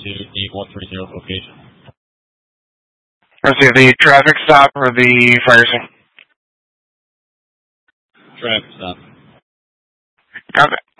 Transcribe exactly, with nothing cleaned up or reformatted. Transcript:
to the one three zero location. Let's see, the traffic stop or the fire scene? Traffic stop. Copy.